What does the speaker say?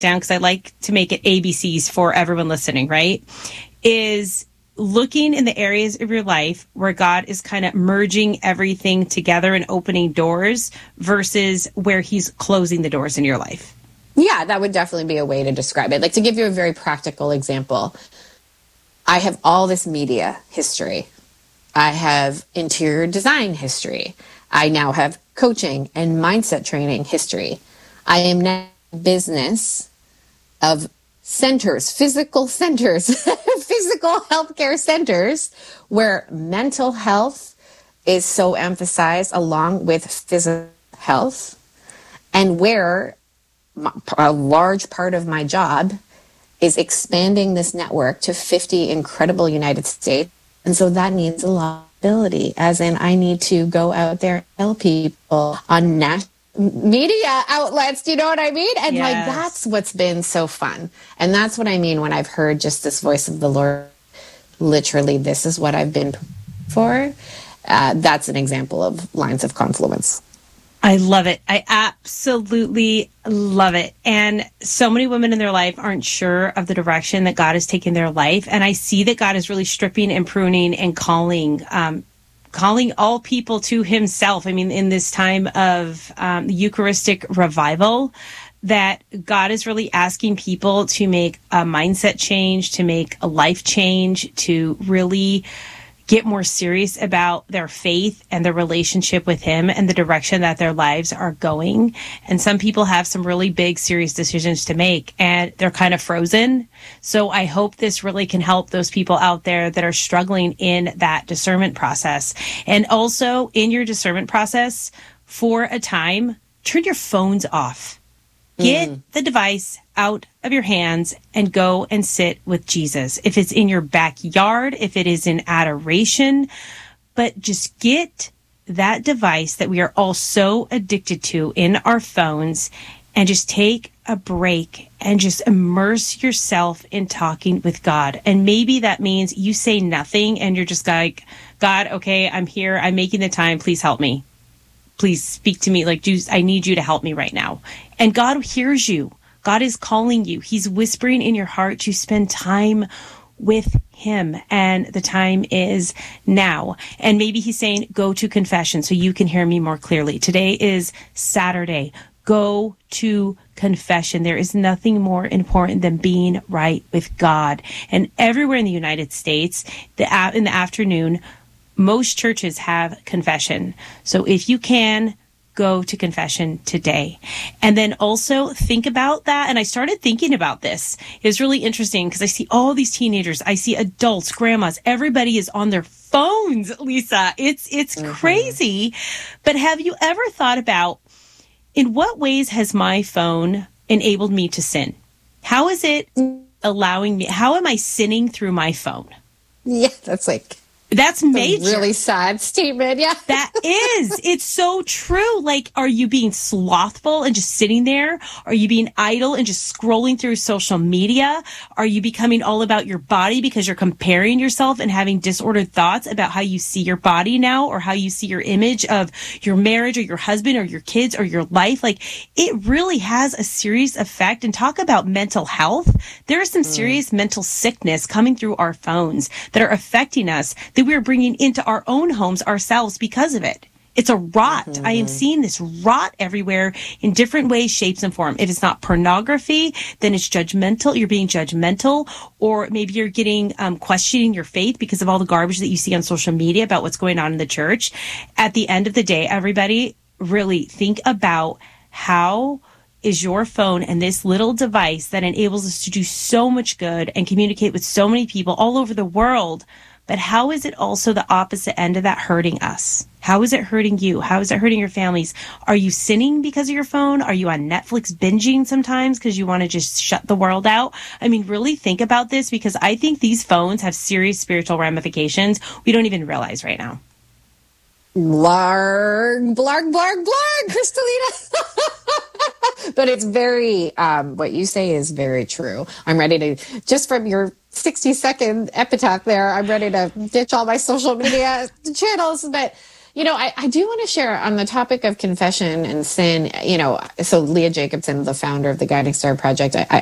down because I like to make it ABCs for everyone listening, right? Is looking in the areas of your life where God is kind of merging everything together and opening doors versus where he's closing the doors in your life. Yeah, that would definitely be a way to describe it. Like, to give you a very practical example, I have all this media history. I have interior design history. I now have coaching and mindset training history. I am now in business of centers, physical healthcare centers, where mental health is so emphasized along with physical health, and where a large part of my job is expanding this network to 50 incredible United States. And so that needs a lot of ability, as in I need to go out there and tell people on national media outlets, do you know what I mean? And like, that's what's been so fun. And that's what I mean when I've heard just this voice of the Lord, literally, this is what I've been for. That's an example of lines of confluence. I love it. I absolutely love it. And so many women in their life aren't sure of the direction that God is taking their life. And I see that God is really stripping and pruning and calling all people to himself. I mean, in this time of the Eucharistic revival, that God is really asking people to make a mindset change, to make a life change, to really get more serious about their faith and their relationship with him and the direction that their lives are going. And some people have some really big, serious decisions to make, and they're kind of frozen. So I hope this really can help those people out there that are struggling in that discernment process. And also in your discernment process, for a time, turn your phones off. Get the device out of your hands and go and sit with Jesus. If it's in your backyard, if it is in adoration, but just get that device that we are all so addicted to in our phones and just take a break and just immerse yourself in talking with God. And maybe that means you say nothing and you're just like, God, okay, I'm here. I'm making the time. Please help me. Please speak to me. Like, I need you to help me right now. And God hears you. God is calling you. He's whispering in your heart to spend time with him. And the time is now. And maybe he's saying, go to confession so you can hear me more clearly. Today is Saturday. Go to confession. There is nothing more important than being right with God. And everywhere in the United States, in the afternoon, most churches have confession. So if you can, go to confession today. And then also think about that. And I started thinking about this. It was really interesting because I see all these teenagers. I see adults, grandmas. Everybody is on their phones, Lisa. It's crazy. But have you ever thought about, in what ways has my phone enabled me to sin? How is it allowing me? How am I sinning through my phone? Yeah, that's major. Really sad statement. Yeah. That is. It's so true. Like, are you being slothful and just sitting there? Are you being idle and just scrolling through social media? Are you becoming all about your body because you're comparing yourself and having disordered thoughts about how you see your body now, or how you see your image of your marriage or your husband or your kids or your life? Like, it really has a serious effect. And talk about mental health. There is some serious mental sickness coming through our phones that are affecting us, that we're bringing into our own homes ourselves because of it. It's a rot. I am seeing this rot everywhere in different ways, shapes, and form. If it's not pornography, then it's judgmental. You're being judgmental, or maybe you're getting questioning your faith because of all the garbage that you see on social media about what's going on in the church. At the end of the day, everybody, really think about how is your phone and this little device that enables us to do so much good and communicate with so many people all over the world. But how is it also the opposite end of that hurting us? How is it hurting you? How is it hurting your families? Are you sinning because of your phone? Are you on Netflix binging sometimes because you want to just shut the world out? I mean, really think about this, because I think these phones have serious spiritual ramifications we don't even realize right now. Blarg, blarg, blarg, blarg, Kristalina. But it's very, what you say is very true. I'm ready to, just from your 60-second epitaph there, I'm ready to ditch all my social media channels. But I do want to share on the topic of confession and sin. So Leah Jacobson, the founder of the Guiding Star Project,